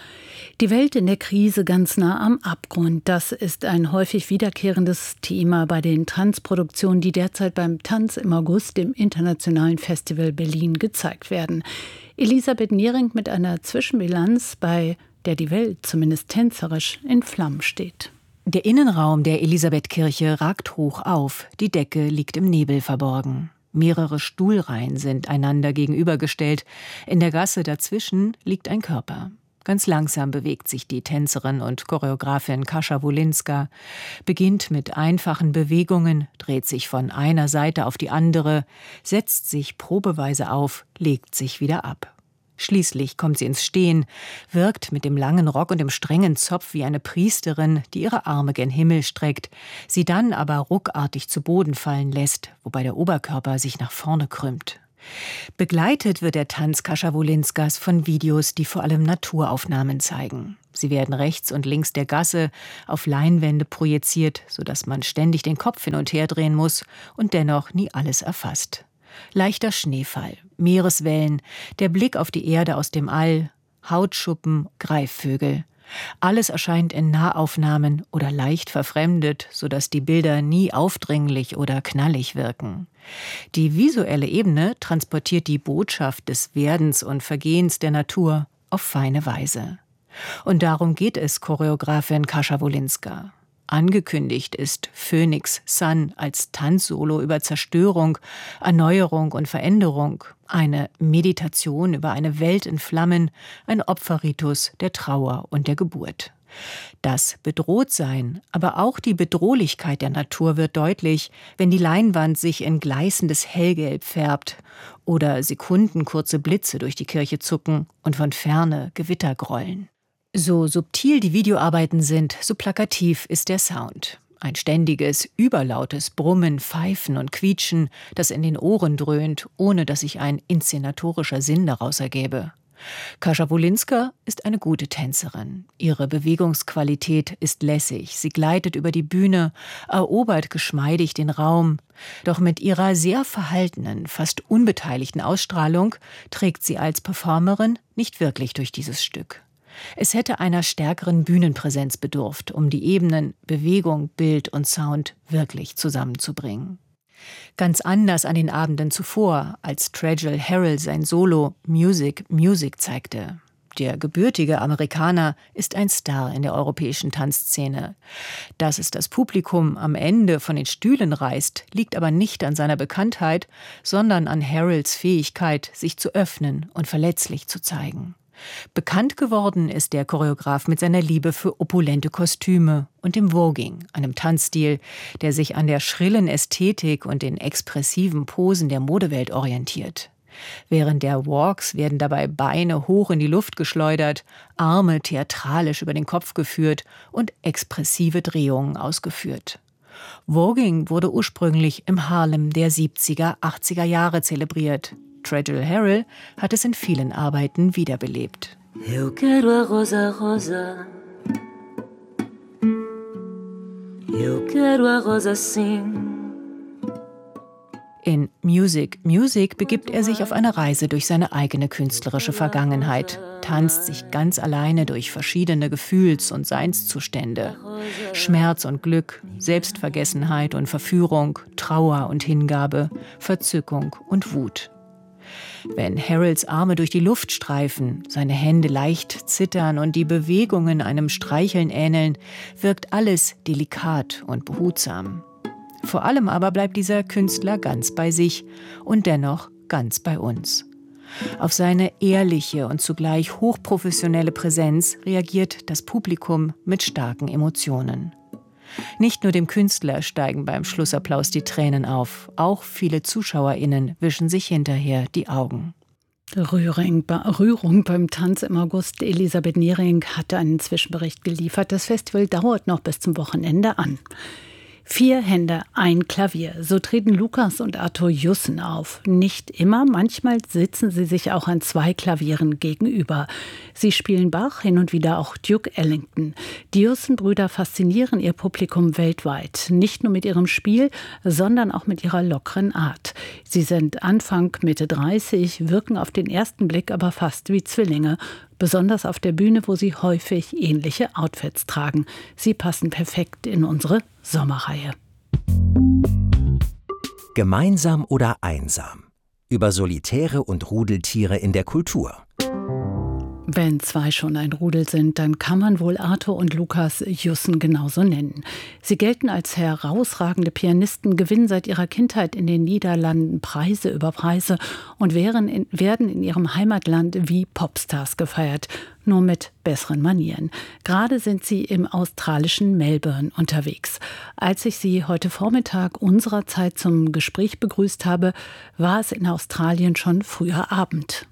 Die Welt in der Krise ganz nah am Abgrund. Das ist ein häufig wiederkehrendes Thema bei den Tanzproduktionen, die derzeit beim Tanz im August, dem Internationalen Festival Berlin, gezeigt werden. Elisabeth Niering mit einer Zwischenbilanz, bei der die Welt zumindest tänzerisch in Flammen steht. Der Innenraum der Elisabethkirche ragt hoch auf, die Decke liegt im Nebel verborgen. Mehrere Stuhlreihen sind einander gegenübergestellt. In der Gasse dazwischen liegt ein Körper. Ganz langsam bewegt sich die Tänzerin und Choreografin Kasia Wolinska, beginnt mit einfachen Bewegungen, dreht sich von einer Seite auf die andere, setzt sich probeweise auf, legt sich wieder ab. Schließlich kommt sie ins Stehen, wirkt mit dem langen Rock und dem strengen Zopf wie eine Priesterin, die ihre Arme gen Himmel streckt, sie dann aber ruckartig zu Boden fallen lässt, wobei der Oberkörper sich nach vorne krümmt. Begleitet wird der Tanz Kasia Wolinskas von Videos, die vor allem Naturaufnahmen zeigen. Sie werden rechts und links der Gasse auf Leinwände projiziert, sodass man ständig den Kopf hin und her drehen muss und dennoch nie alles erfasst. Leichter Schneefall, Meereswellen, der Blick auf die Erde aus dem All, Hautschuppen, Greifvögel. Alles erscheint in Nahaufnahmen oder leicht verfremdet, sodass die Bilder nie aufdringlich oder knallig wirken. Die visuelle Ebene transportiert die Botschaft des Werdens und Vergehens der Natur auf feine Weise. Und darum geht es Choreografin Kasia Wolinska. Angekündigt ist Phoenix Sun als Tanzsolo über Zerstörung, Erneuerung und Veränderung, eine Meditation über eine Welt in Flammen, ein Opferritus der Trauer und der Geburt. Das Bedrohtsein, aber auch die Bedrohlichkeit der Natur wird deutlich, wenn die Leinwand sich in gleißendes Hellgelb färbt oder sekundenkurze Blitze durch die Kirche zucken und von Ferne Gewitter grollen. So subtil die Videoarbeiten sind, so plakativ ist der Sound. Ein ständiges, überlautes Brummen, Pfeifen und Quietschen, das in den Ohren dröhnt, ohne dass sich ein inszenatorischer Sinn daraus ergäbe. Kasia Wolinska ist eine gute Tänzerin. Ihre Bewegungsqualität ist lässig. Sie gleitet über die Bühne, erobert geschmeidig den Raum. Doch mit ihrer sehr verhaltenen, fast unbeteiligten Ausstrahlung trägt sie als Performerin nicht wirklich durch dieses Stück. Es hätte einer stärkeren Bühnenpräsenz bedurft, um die Ebenen Bewegung, Bild und Sound wirklich zusammenzubringen. Ganz anders an den Abenden zuvor, als Tregel Harrell sein Solo Music, Music zeigte. Der gebürtige Amerikaner ist ein Star in der europäischen Tanzszene. Dass es das Publikum am Ende von den Stühlen reißt, liegt aber nicht an seiner Bekanntheit, sondern an Harrells Fähigkeit, sich zu öffnen und verletzlich zu zeigen. Bekannt geworden ist der Choreograf mit seiner Liebe für opulente Kostüme und dem Voguing, einem Tanzstil, der sich an der schrillen Ästhetik und den expressiven Posen der Modewelt orientiert. Während der Walks werden dabei Beine hoch in die Luft geschleudert, Arme theatralisch über den Kopf geführt und expressive Drehungen ausgeführt. Voguing wurde ursprünglich im Harlem der siebziger, achtziger Jahre zelebriert. Tregel Harrell hat es in vielen Arbeiten wiederbelebt. Eu quero a rosa rosa. Eu quero a rosa sim. In Music, Music begibt er sich auf eine Reise durch seine eigene künstlerische Vergangenheit, tanzt sich ganz alleine durch verschiedene Gefühls- und Seinszustände. Schmerz und Glück, Selbstvergessenheit und Verführung, Trauer und Hingabe, Verzückung und Wut. Wenn Harrells Arme durch die Luft streifen, seine Hände leicht zittern und die Bewegungen einem Streicheln ähneln, wirkt alles delikat und behutsam. Vor allem aber bleibt dieser Künstler ganz bei sich und dennoch ganz bei uns. Auf seine ehrliche und zugleich hochprofessionelle Präsenz reagiert das Publikum mit starken Emotionen. Nicht nur dem Künstler steigen beim Schlussapplaus die Tränen auf, auch viele ZuschauerInnen wischen sich hinterher die Augen. Rührung, Rührung beim Tanz im August. Elisabeth Niering hatte einen Zwischenbericht geliefert. Das Festival dauert noch bis zum Wochenende an. Vier Hände, ein Klavier. So treten Lukas und Arthur Jussen auf. Nicht immer, manchmal sitzen sie sich auch an zwei Klavieren gegenüber. Sie spielen Bach, hin und wieder auch Duke Ellington. Die Jussen-Brüder faszinieren ihr Publikum weltweit. Nicht nur mit ihrem Spiel, sondern auch mit ihrer lockeren Art. Sie sind Anfang, Mitte dreißig, wirken auf den ersten Blick aber fast wie Zwillinge. Besonders auf der Bühne, wo sie häufig ähnliche Outfits tragen. Sie passen perfekt in unsere Sommerreihe. Gemeinsam oder einsam? Über Solitäre und Rudeltiere in der Kultur. Wenn zwei schon ein Rudel sind, dann kann man wohl Arthur und Lukas Jussen genauso nennen. Sie gelten als herausragende Pianisten, gewinnen seit ihrer Kindheit in den Niederlanden Preise über Preise und werden in, werden in ihrem Heimatland wie Popstars gefeiert, nur mit besseren Manieren. Gerade sind sie im australischen Melbourne unterwegs. Als ich sie heute Vormittag unserer Zeit zum Gespräch begrüßt habe, war es in Australien schon früher Abend.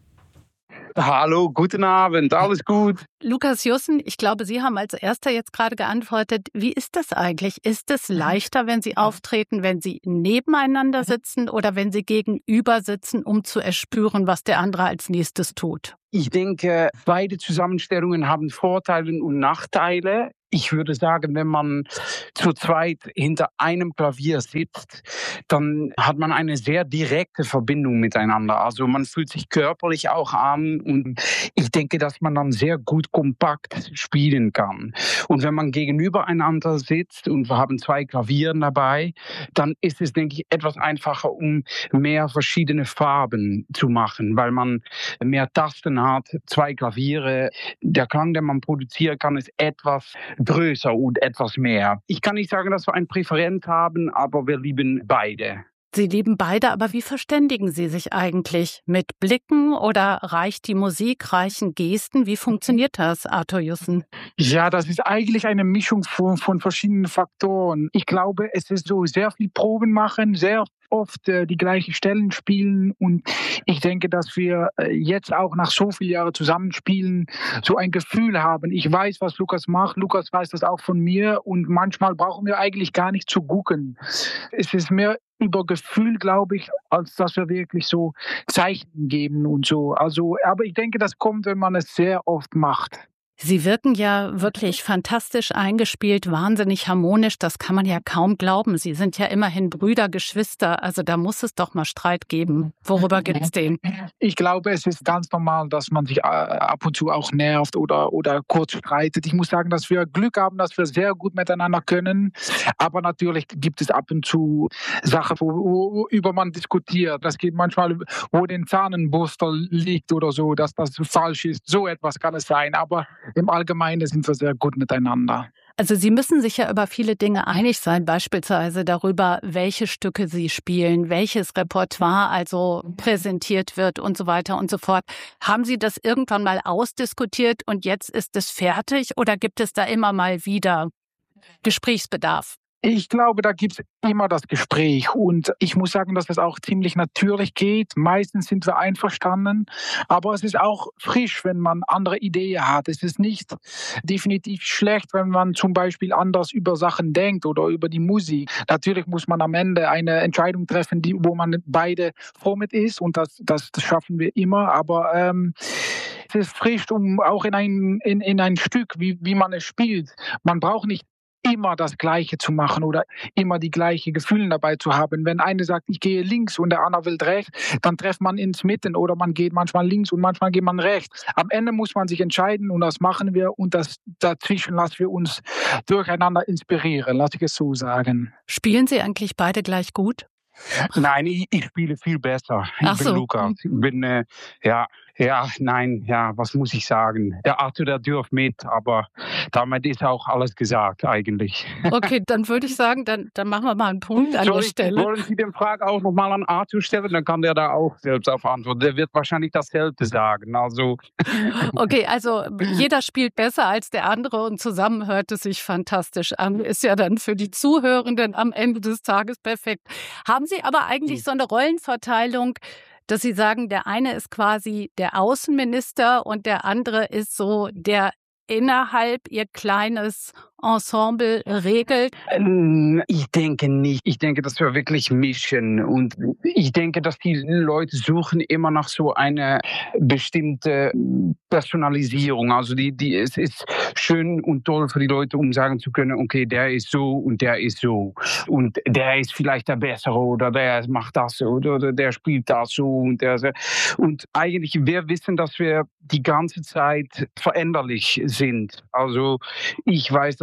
Hallo, guten Abend, alles gut? Lukas Jussen, ich glaube, Sie haben als Erster jetzt gerade geantwortet. Wie ist das eigentlich? Ist es leichter, wenn Sie auftreten, wenn Sie nebeneinander sitzen oder wenn Sie gegenüber sitzen, um zu erspüren, was der andere als nächstes tut? Ich denke, beide Zusammenstellungen haben Vorteile und Nachteile. Ich würde sagen, wenn man zu zweit hinter einem Klavier sitzt, dann hat man eine sehr direkte Verbindung miteinander. Also man fühlt sich körperlich auch an und ich denke, dass man dann sehr gut kompakt spielen kann. Und wenn man gegenüber einander sitzt und wir haben zwei Klavieren dabei, dann ist es, denke ich, etwas einfacher, um mehr verschiedene Farben zu machen, weil man mehr Tasten hat, zwei Klaviere. Der Klang, den man produzieren kann, ist etwas größer und etwas mehr. Ich kann nicht sagen, dass wir eine Präferenz haben, aber wir lieben beide. Sie lieben beide, aber wie verständigen Sie sich eigentlich? Mit Blicken oder reicht die Musik, reichen Gesten? Wie funktioniert das, Arthur Jussen? Ja, das ist eigentlich eine Mischung von, von verschiedenen Faktoren. Ich glaube, es ist so sehr viel Proben machen, sehr oft äh, die gleichen Stellen spielen und ich denke, dass wir äh, jetzt auch nach so vielen Jahren zusammenspielen, so ein Gefühl haben. Ich weiß, was Lukas macht, Lukas weiß das auch von mir und manchmal brauchen wir eigentlich gar nicht zu gucken. Es ist mehr über Gefühl, glaube ich, als dass wir wirklich so Zeichen geben und so. Also, aber ich denke, das kommt, wenn man es sehr oft macht. Sie wirken ja wirklich fantastisch eingespielt, wahnsinnig harmonisch. Das kann man ja kaum glauben. Sie sind ja immerhin Brüder, Geschwister. Also da muss es doch mal Streit geben. Worüber gibt es den? Ich glaube, es ist ganz normal, dass man sich ab und zu auch nervt oder, oder kurz streitet. Ich muss sagen, dass wir Glück haben, dass wir sehr gut miteinander können. Aber natürlich gibt es ab und zu Sachen, worüber man diskutiert. Das geht manchmal, wo den Zahnenburster liegt oder so, dass das falsch ist. So etwas kann es sein. Aber im Allgemeinen sind wir sehr gut miteinander. Also Sie müssen sich ja über viele Dinge einig sein, beispielsweise darüber, welche Stücke Sie spielen, welches Repertoire also präsentiert wird und so weiter und so fort. Haben Sie das irgendwann mal ausdiskutiert und jetzt ist es fertig oder gibt es da immer mal wieder Gesprächsbedarf? Ich glaube, da gibt es immer das Gespräch und ich muss sagen, dass das auch ziemlich natürlich geht. Meistens sind wir einverstanden, aber es ist auch frisch, wenn man andere Ideen hat. Es ist nicht definitiv schlecht, wenn man zum Beispiel anders über Sachen denkt oder über die Musik. Natürlich muss man am Ende eine Entscheidung treffen, die, wo man beide froh mit ist und das, das, das schaffen wir immer, aber ähm, es ist frisch, um auch in ein, in, in ein Stück, wie, wie man es spielt. Man braucht nicht immer das Gleiche zu machen oder immer die gleichen Gefühle dabei zu haben. Wenn einer sagt, ich gehe links und der andere will rechts, dann trifft man ins Mitten oder man geht manchmal links und manchmal geht man rechts. Am Ende muss man sich entscheiden und das machen wir und das, dazwischen lassen wir uns durcheinander inspirieren, lass ich es so sagen. Spielen Sie eigentlich beide gleich gut? Nein, ich, ich spiele viel besser. Ich Ach bin so. Lukas. Ich bin, äh, ja, ja, nein, ja, was muss ich sagen? Der Arthur, der dürft mit, aber damit ist auch alles gesagt eigentlich. Okay, dann würde ich sagen, dann, dann machen wir mal einen Punkt an Soll der ich, Stelle. Wollen Sie den Frage auch nochmal an Arthur stellen? Dann kann der da auch selbst auf antworten. Der wird wahrscheinlich dasselbe sagen. Also. Okay, also jeder spielt besser als der andere und zusammen hört es sich fantastisch an. Ist ja dann für die Zuhörenden am Ende des Tages perfekt. Haben Sie aber eigentlich so eine Rollenverteilung, dass Sie sagen, der eine ist quasi der Außenminister und der andere ist so der innerhalb Ihr kleines Ensemble regelt? Ich denke nicht. Ich denke, dass wir wirklich mischen. Und ich denke, dass die Leute suchen immer nach so eine bestimmte Personalisierung. Also die, die, es ist schön und toll für die Leute, um sagen zu können, okay, der ist so und der ist so. Und der ist vielleicht der Bessere oder der macht das so oder der spielt das so. Und, der, und eigentlich, wir wissen, dass wir die ganze Zeit veränderlich sind. Also ich weiß, dass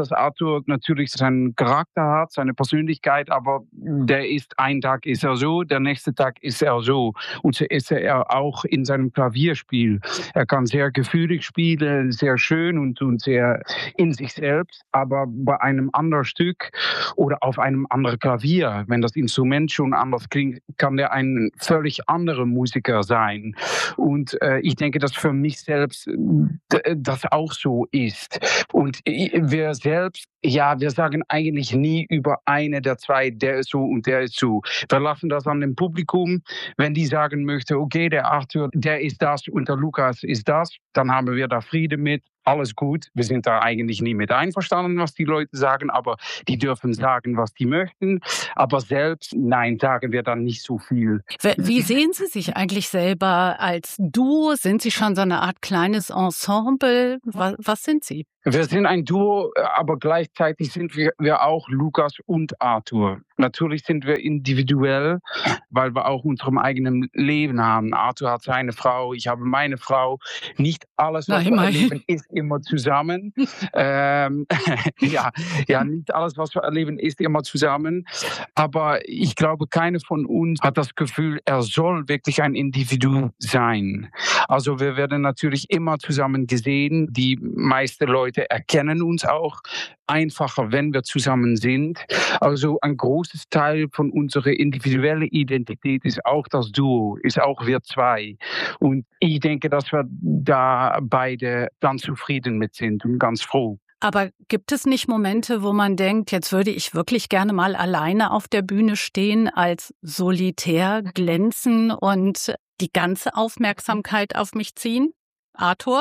dass Arthur natürlich seinen Charakter hat, seine Persönlichkeit, aber der ist, ein Tag ist er so, der nächste Tag ist er so. Und so ist er auch in seinem Klavierspiel. Er kann sehr gefühlig spielen, sehr schön und, und sehr in sich selbst, aber bei einem anderen Stück oder auf einem anderen Klavier, wenn das Instrument schon anders klingt, kann der ein völlig anderer Musiker sein. Und äh, ich denke, dass für mich selbst d- das auch so ist. Und wir selbst, ja, wir sagen eigentlich nie über eine der zwei, der ist so und der ist so. Wir lassen das an dem Publikum. Wenn die sagen möchte, okay, der Arthur, der ist das und der Lukas ist das, dann haben wir da Friede mit. Alles gut. Wir sind da eigentlich nie mit einverstanden, was die Leute sagen, aber die dürfen sagen, was die möchten. Aber selbst, nein, sagen wir dann nicht so viel. Wie sehen Sie sich eigentlich selber als Duo? Sind Sie schon so eine Art kleines Ensemble? Was, was sind Sie? Wir sind ein Duo, aber gleichzeitig sind wir, wir auch Lukas und Arthur. Natürlich sind wir individuell, weil wir auch unserem eigenen Leben haben. Arthur hat seine Frau, ich habe meine Frau. Nicht alles, was Nein, wir erleben, ist immer zusammen. ähm, ja, ja, nicht alles, was wir erleben, ist immer zusammen. Aber ich glaube, keiner von uns hat das Gefühl, er soll wirklich ein Individuum sein. Also wir werden natürlich immer zusammen gesehen. Die meisten Leute erkennen uns auch einfacher, wenn wir zusammen sind. Also ein großes Teil von unserer individuellen Identität ist auch das Duo, ist auch wir zwei. Und ich denke, dass wir da beide ganz zufrieden mit sind und ganz froh. Aber gibt es nicht Momente, wo man denkt, jetzt würde ich wirklich gerne mal alleine auf der Bühne stehen, als solitär glänzen und die ganze Aufmerksamkeit auf mich ziehen? Arthur?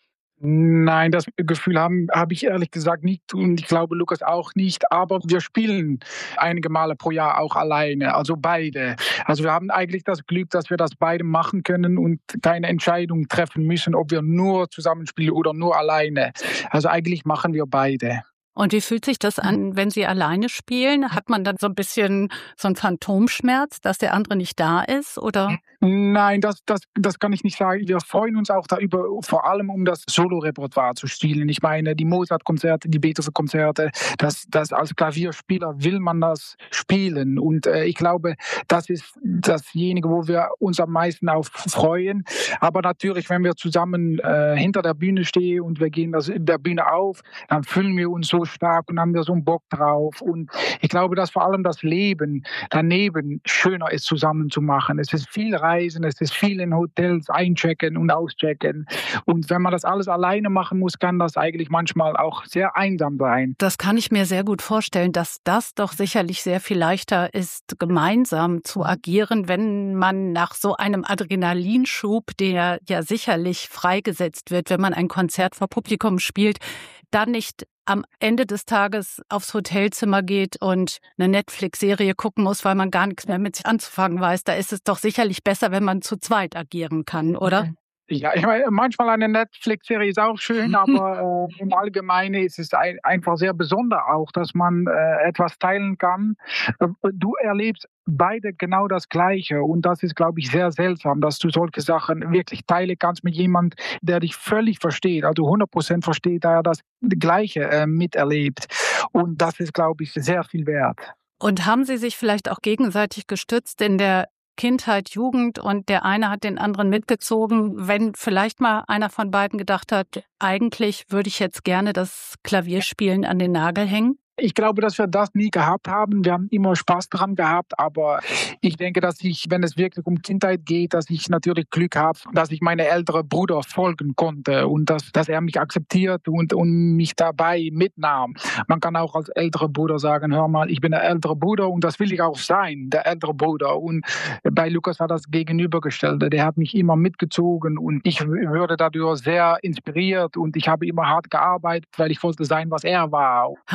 Nein, das Gefühl habe hab ich ehrlich gesagt nicht und ich glaube Lukas auch nicht, aber wir spielen einige Male pro Jahr auch alleine, also beide. Also wir haben eigentlich das Glück, dass wir das beide machen können und keine Entscheidung treffen müssen, ob wir nur zusammen spielen oder nur alleine. Also eigentlich machen wir beide. Und wie fühlt sich das an, wenn Sie alleine spielen? Hat man dann so ein bisschen so einen Phantomschmerz, dass der andere nicht da ist, oder? Nein, das, das, das kann ich nicht sagen. Wir freuen uns auch darüber, vor allem um das Solo-Repertoire zu spielen. Ich meine, die Mozart-Konzerte, die Beethoven-Konzerte, das, das als Klavierspieler will man das spielen. Und äh, ich glaube, das ist dasjenige, wo wir uns am meisten auf freuen. Aber natürlich, wenn wir zusammen äh, hinter der Bühne stehen und wir gehen das in der Bühne auf, dann fühlen wir uns so stark und haben wir so einen Bock drauf. Und ich glaube, dass vor allem das Leben daneben schöner ist, zusammen zu machen. Es ist viel Reisen, es ist viel in Hotels einchecken und auschecken. Und wenn man das alles alleine machen muss, kann das eigentlich manchmal auch sehr einsam sein. Das kann ich mir sehr gut vorstellen, dass das doch sicherlich sehr viel leichter ist, gemeinsam zu agieren, wenn man nach so einem Adrenalinschub, der ja sicherlich freigesetzt wird, wenn man ein Konzert vor Publikum spielt, dann nicht am Ende des Tages aufs Hotelzimmer geht und eine Netflix-Serie gucken muss, weil man gar nichts mehr mit sich anzufangen weiß. Da ist es doch sicherlich besser, wenn man zu zweit agieren kann, oder? Ja, ich meine, manchmal eine Netflix-Serie ist auch schön, aber äh, im Allgemeinen ist es ein, einfach sehr besonders auch, dass man äh, etwas teilen kann. Du erlebst beide genau das Gleiche und das ist, glaube ich, sehr seltsam, dass du solche Sachen wirklich teilen kannst mit jemandem, der dich völlig versteht, also hundert Prozent versteht, da er das Gleiche äh, miterlebt und das ist, glaube ich, sehr viel wert. Und haben Sie sich vielleicht auch gegenseitig gestützt in der Kindheit, Jugend und der eine hat den anderen mitgezogen, wenn vielleicht mal einer von beiden gedacht hat, eigentlich würde ich jetzt gerne das Klavierspielen an den Nagel hängen? Ich glaube, dass wir das nie gehabt haben. Wir haben immer Spaß daran gehabt, aber ich denke, dass ich, wenn es wirklich um Kindheit geht, dass ich natürlich Glück habe, dass ich meinem älteren Bruder folgen konnte und dass, dass er mich akzeptiert und, und mich dabei mitnahm. Man kann auch als älterer Bruder sagen, hör mal, ich bin der ältere Bruder und das will ich auch sein, der ältere Bruder. Und bei Lukas war das Gegenübergestellte. Der hat mich immer mitgezogen und ich wurde dadurch sehr inspiriert und ich habe immer hart gearbeitet, weil ich wollte sein, was er war. Haben Sie eigentlich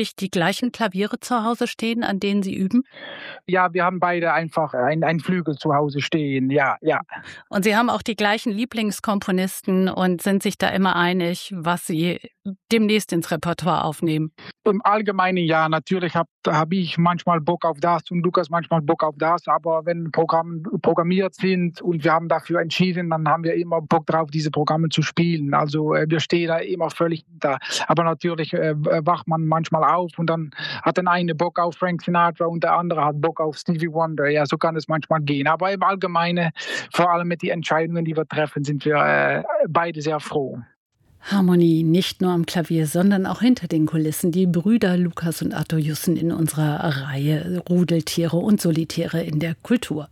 eigentlich die gleichen Klaviere zu Hause stehen, an denen Sie üben? Ja, wir haben beide einfach ein, ein Flügel zu Hause stehen, ja, ja. Und Sie haben auch die gleichen Lieblingskomponisten und sind sich da immer einig, was Sie demnächst ins Repertoire aufnehmen? Im Allgemeinen ja, natürlich habe hab ich manchmal Bock auf das und Lukas manchmal Bock auf das, aber wenn Programme programmiert sind und wir haben dafür entschieden, dann haben wir immer Bock drauf, diese Programme zu spielen. Also äh, wir stehen da immer völlig da. Aber natürlich äh, wacht man manchmal auf und dann hat der eine Bock auf Frank Sinatra und der andere hat Bock auf Stevie Wonder. Ja, so kann es manchmal gehen. Aber im Allgemeinen, vor allem mit den Entscheidungen, die wir treffen, sind wir äh, beide sehr froh. Harmonie nicht nur am Klavier, sondern auch hinter den Kulissen. Die Brüder Lukas und Arthur Jussen in unserer Reihe Rudeltiere und Solitäre in der Kultur.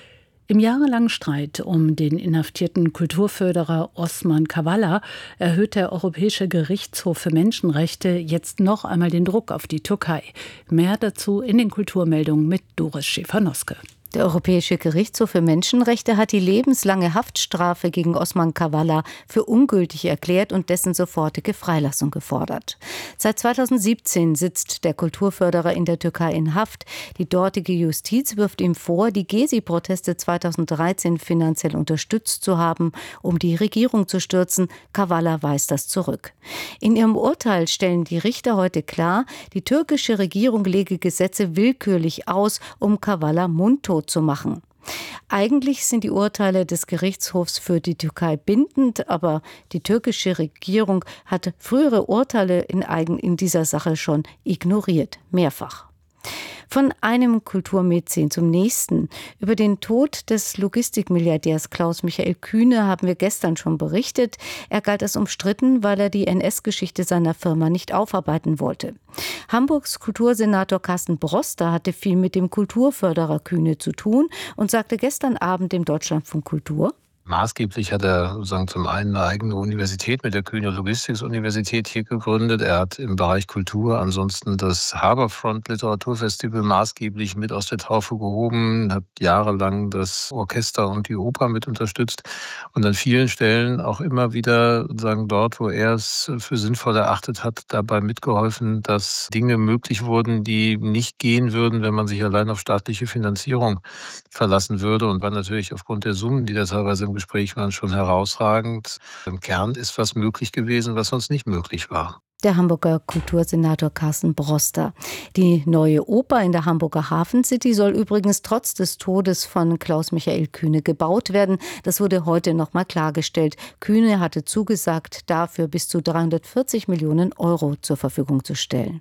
Im jahrelangen Streit um den inhaftierten Kulturförderer Osman Kavala erhöht der Europäische Gerichtshof für Menschenrechte jetzt noch einmal den Druck auf die Türkei. Mehr dazu in den Kulturmeldungen mit Doris Schäfer-Noske. Der Europäische Gerichtshof für Menschenrechte hat die lebenslange Haftstrafe gegen Osman Kavala für ungültig erklärt und dessen sofortige Freilassung gefordert. Seit zweitausendsiebzehn sitzt der Kulturförderer in der Türkei in Haft. Die dortige Justiz wirft ihm vor, die Gezi-Proteste zweitausenddreizehn finanziell unterstützt zu haben, um die Regierung zu stürzen. Kavala weist das zurück. In ihrem Urteil stellen die Richter heute klar, die türkische Regierung lege Gesetze willkürlich aus, um Kavala mundtot zu machen. Eigentlich sind die Urteile des Gerichtshofs für die Türkei bindend, aber die türkische Regierung hat frühere Urteile in, eigen, in dieser Sache schon ignoriert, mehrfach. Von einem Kulturmäzen zum nächsten. Über den Tod des Logistikmilliardärs Klaus-Michael Kühne haben wir gestern schon berichtet. Er galt als umstritten, weil er die N S-Geschichte seiner Firma nicht aufarbeiten wollte. Hamburgs Kultursenator Carsten Broster hatte viel mit dem Kulturförderer Kühne zu tun und sagte gestern Abend im Deutschlandfunk Kultur: Maßgeblich hat er sozusagen zum einen eine eigene Universität mit der Kühne Logistics Universität hier gegründet. Er hat im Bereich Kultur ansonsten das Harbourfront Literaturfestival maßgeblich mit aus der Taufe gehoben, hat jahrelang das Orchester und die Oper mit unterstützt und an vielen Stellen auch immer wieder sozusagen dort, wo er es für sinnvoll erachtet hat, dabei mitgeholfen, dass Dinge möglich wurden, die nicht gehen würden, wenn man sich allein auf staatliche Finanzierung verlassen würde, und war natürlich aufgrund der Summen, die da teilweise im Gespräch waren, schon herausragend. Im Kern ist was möglich gewesen, was sonst nicht möglich war. Der Hamburger Kultursenator Carsten Broster. Die neue Oper in der Hamburger Hafen City soll übrigens trotz des Todes von Klaus-Michael Kühne gebaut werden. Das wurde heute noch mal klargestellt. Kühne hatte zugesagt, dafür bis zu dreihundertvierzig Millionen Euro zur Verfügung zu stellen.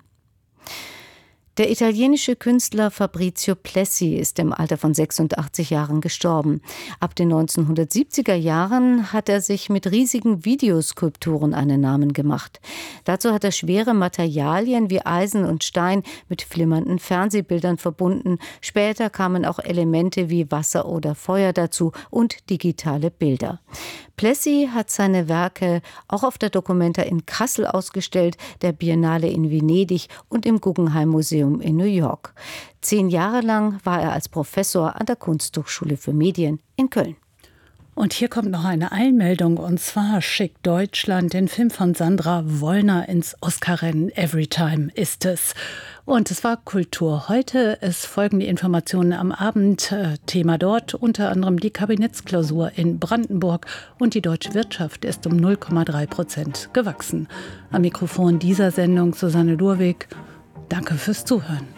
Der italienische Künstler Fabrizio Plessi ist im Alter von sechsundachtzig Jahren gestorben. Ab den neunzehnhundertsiebziger Jahren hat er sich mit riesigen Videoskulpturen einen Namen gemacht. Dazu hat er schwere Materialien wie Eisen und Stein mit flimmernden Fernsehbildern verbunden. Später kamen auch Elemente wie Wasser oder Feuer dazu und digitale Bilder. Plessi hat seine Werke auch auf der Documenta in Kassel ausgestellt, der Biennale in Venedig und im Guggenheim Museum in New York. Zehn Jahre lang war er als Professor an der Kunsthochschule für Medien in Köln. Und hier kommt noch eine Einmeldung, und zwar schickt Deutschland den Film von Sandra Wollner ins Oscar-Rennen. Everytime ist es. Und es war Kultur heute. Es folgen die Informationen am Abend. Thema dort unter anderem die Kabinettsklausur in Brandenburg, und die deutsche Wirtschaft ist um null Komma drei Prozent gewachsen. Am Mikrofon dieser Sendung Susanne Durwig. Danke fürs Zuhören.